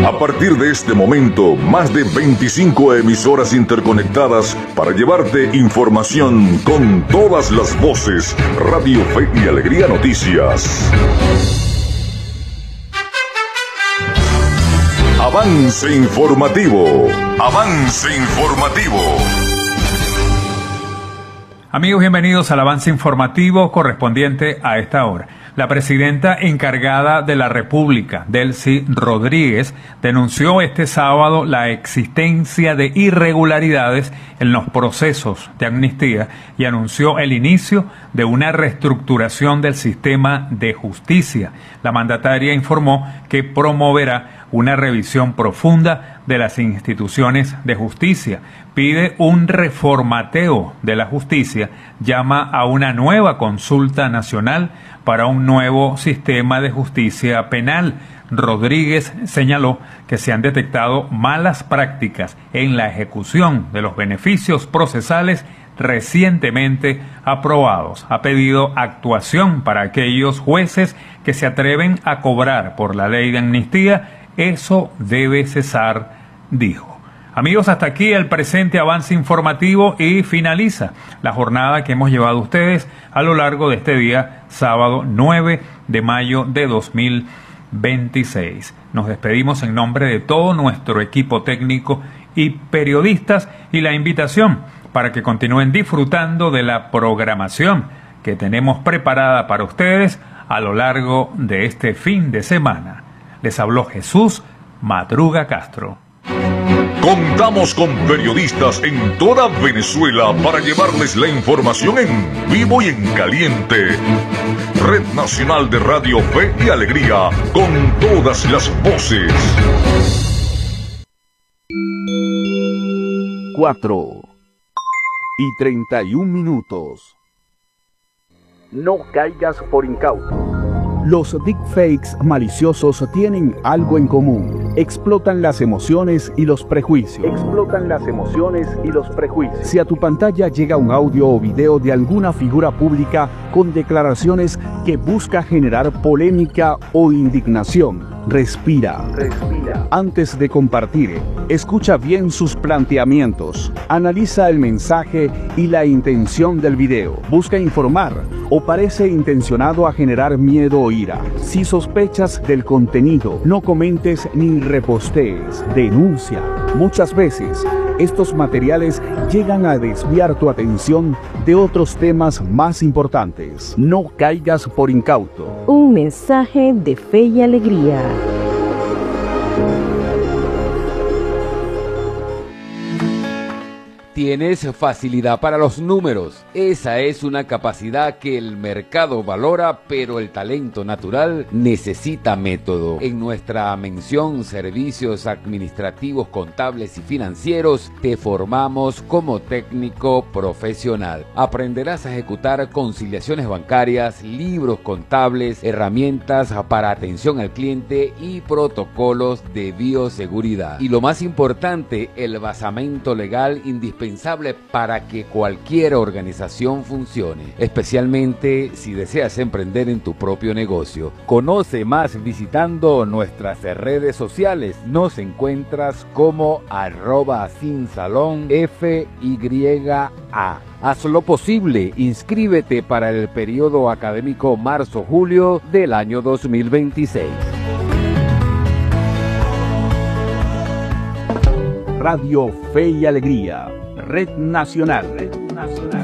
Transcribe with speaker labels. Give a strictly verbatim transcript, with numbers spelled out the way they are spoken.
Speaker 1: A partir de este momento, más de veinticinco emisoras interconectadas para llevarte información con todas las voces. Radio Fe y Alegría Noticias. Avance informativo. Avance informativo.
Speaker 2: Amigos, bienvenidos al avance informativo correspondiente a esta hora. La presidenta encargada de la República, Delcy Rodríguez, denunció este sábado la existencia de irregularidades en los procesos de amnistía y anunció el inicio de una reestructuración del sistema de justicia. La mandataria informó que promoverá una revisión profunda de las instituciones de justicia, pide un reformateo de la justicia, llama a una nueva consulta nacional para un nuevo sistema de justicia penal. Rodríguez señaló que se han detectado malas prácticas en la ejecución de los beneficios procesales recientemente aprobados. Ha pedido actuación para aquellos jueces que se atreven a cobrar por la ley de amnistía. Eso debe cesar, dijo. Amigos, hasta aquí el presente avance informativo y finaliza la jornada que hemos llevado a ustedes a lo largo de este día, sábado nueve de mayo de dos mil veintiséis. Nos despedimos en nombre de todo nuestro equipo técnico y periodistas y la invitación para que continúen disfrutando de la programación que tenemos preparada para ustedes a lo largo de este fin de semana. Les habló Jesús Madruga Castro.
Speaker 1: Contamos con periodistas en toda Venezuela para llevarles la información en vivo y en caliente. Red Nacional de Radio Fe y Alegría, con todas las voces.
Speaker 3: Cuatro y treinta y un minutos. No caigas por incauto. Los deepfakes maliciosos tienen algo en común. Explotan las emociones y los prejuicios. Explotan las emociones y los prejuicios. Si a tu pantalla llega un audio o video de alguna figura pública con declaraciones que busca generar polémica o indignación, respira. Respira. Antes de compartir, escucha bien sus planteamientos. Analiza el mensaje y la intención del video. Busca informar o parece intencionado a generar miedo o ira. Si sospechas del contenido, no comentes ni repostees. Denuncia. Muchas veces, estos materiales llegan a desviar tu atención de otros temas más importantes. No caigas por incauto.
Speaker 4: Un mensaje de fe y alegría.
Speaker 5: Tienes facilidad para los números. Esa es una capacidad que el mercado valora, pero el talento natural necesita método. En nuestra mención Servicios Administrativos, Contables y Financieros, te formamos como técnico profesional. Aprenderás a ejecutar conciliaciones bancarias, libros contables, herramientas para atención al cliente y protocolos de bioseguridad. Y lo más importante, el basamento legal indispensable para que cualquier organización funcione, especialmente si deseas emprender en tu propio negocio. Conoce más visitando nuestras redes sociales. Nos encuentras como arroba sin salón F Y A. Haz lo posible, inscríbete para el periodo académico marzo-julio del año dos mil veintiséis.
Speaker 3: Radio Fe y Alegría, Red Nacional. Red Nacional.